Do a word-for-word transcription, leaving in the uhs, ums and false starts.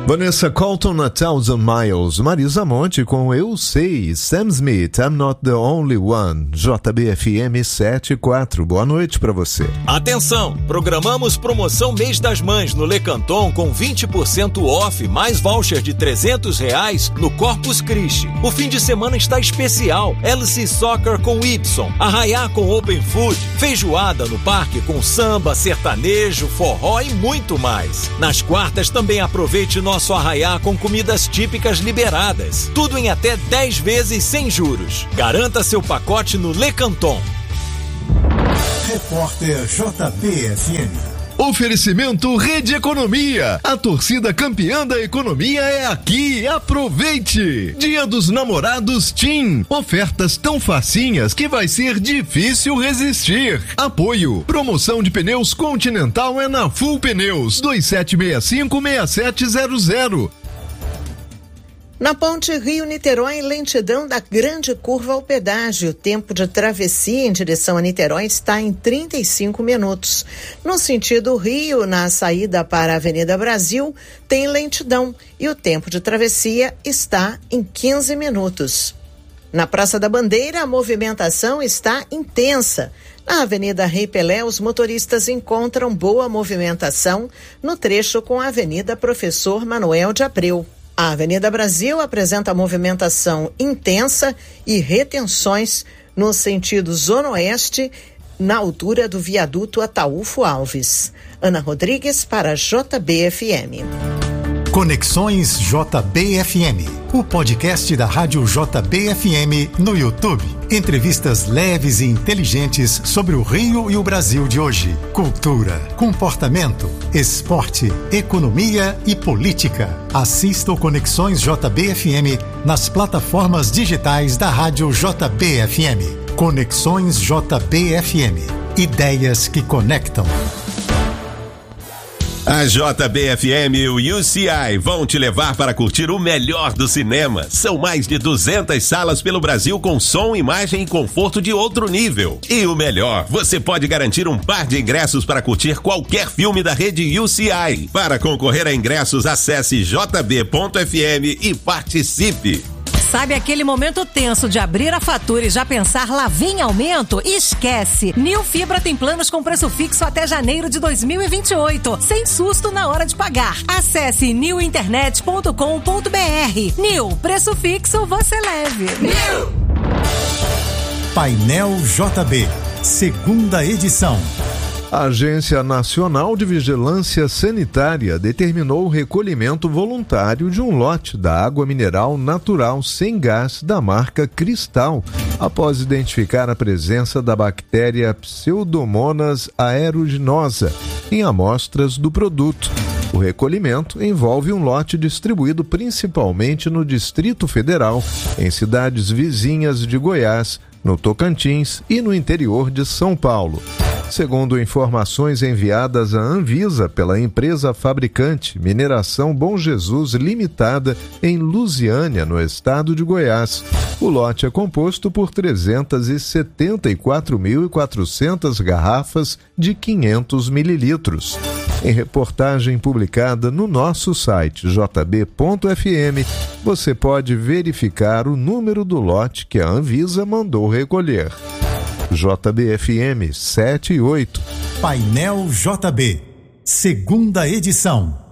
Vanessa Colton, A Thousand Miles. Marisa Monte com Eu Sei. Sam Smith, I'm Not the Only One. J B F M sete quatro. Boa noite pra você. Atenção! Programamos promoção Mês das Mães no Le Canton com vinte por cento off, mais voucher de trezentos reais no Corpus Christi. O fim de semana está especial. L C Soccer com Y, Arraiá com Open Food, feijoada no parque com samba, sertanejo, forró e muito mais. Nas quartas também aproveite nosso Nosso Arraiá com comidas típicas liberadas. Tudo em até dez vezes sem juros. Garanta seu pacote no Le Canton. Repórter J B F M. Oferecimento Rede Economia. A torcida campeã da economia é aqui. Aproveite! Dia dos Namorados TIM. Ofertas tão facinhas que vai ser difícil resistir. Apoio. Promoção de pneus Continental é na Full Pneus. dois sete seis cinco, seis sete zero zero. Na ponte Rio-Niterói, lentidão da grande curva ao pedágio. O tempo de travessia em direção a Niterói está em trinta e cinco minutos. No sentido Rio, na saída para a Avenida Brasil, tem lentidão e o tempo de travessia está em quinze minutos. Na Praça da Bandeira, a movimentação está intensa. Na Avenida Rei Pelé, os motoristas encontram boa movimentação no trecho com a Avenida Professor Manuel de Abreu. A Avenida Brasil apresenta movimentação intensa e retenções no sentido Zona Oeste, na altura do viaduto Ataúfo Alves. Ana Rodrigues para J B F M. Conexões J B F M, o podcast da Rádio J B F M no YouTube. Entrevistas leves e inteligentes sobre o Rio e o Brasil de hoje. Cultura, comportamento, esporte, economia e política. Assista o Conexões J B F M nas plataformas digitais da Rádio J B F M. Conexões J B F M. Ideias que conectam. A J B F M e o U C I vão te levar para curtir o melhor do cinema. São mais de duzentas salas pelo Brasil com som, imagem e conforto de outro nível. E o melhor, você pode garantir um par de ingressos para curtir qualquer filme da rede U C I. Para concorrer a ingressos, acesse j b ponto f m e participe. Sabe aquele momento tenso de abrir a fatura e já pensar lá vem aumento? Esquece! Nil Fibra tem planos com preço fixo até janeiro de dois mil e vinte e oito, sem susto na hora de pagar. Acesse nil internet ponto com ponto b r. Nil, preço fixo você leve. Nil! Painel J B, segunda edição. A Agência Nacional de Vigilância Sanitária determinou o recolhimento voluntário de um lote da água mineral natural sem gás da marca Cristal, após identificar a presença da bactéria Pseudomonas aeruginosa em amostras do produto. O recolhimento envolve um lote distribuído principalmente no Distrito Federal, em cidades vizinhas de Goiás, no Tocantins e no interior de São Paulo. Segundo informações enviadas à Anvisa pela empresa fabricante Mineração Bom Jesus Limitada, em Lusiânia, no estado de Goiás, o lote é composto por trezentas e setenta e quatro mil e quatrocentas garrafas de quinhentos mililitros. Em reportagem publicada no nosso site j b ponto f m, você pode verificar o número do lote que a Anvisa mandou recolher. J B F M sete e oito. Painel J B, segunda edição.